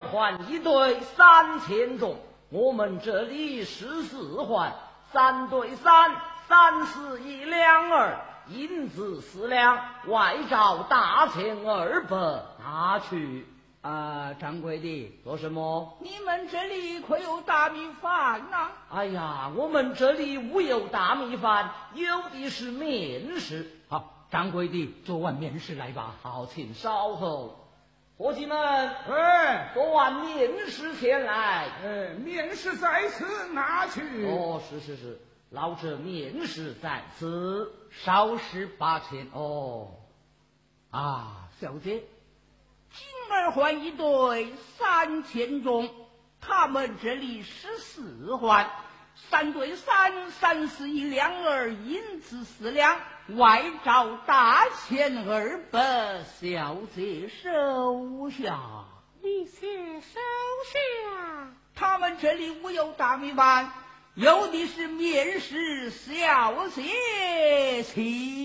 换一对3000重，我们这里14换，3对3，31两儿，银子4两，外照大钱200，拿去。 掌柜的， 做什么？ 你们这里可有大米饭呐？ 哎呀，我们这里无有大米饭，有的是面食。 好，掌柜的，做碗面食来吧。 好，请稍后。伙计们，做碗面食前来。 面食在此，拿去。 哦，是，老者面食在此， 少时8000。 哦， 小姐，今儿换一对3000重，他们这里14换，3对3，31两儿，银子4两，外照大钱200，小姐收下。 你先收下。 他们这里无有大米饭，有的是面食，小姐请。